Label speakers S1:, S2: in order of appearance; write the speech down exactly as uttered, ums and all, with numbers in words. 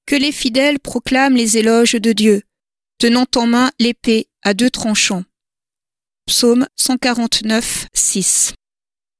S1: Que les fidèles proclament les éloges de Dieu, tenant en main l'épée à deux tranchants. Psaume cent quarante-neuf, six.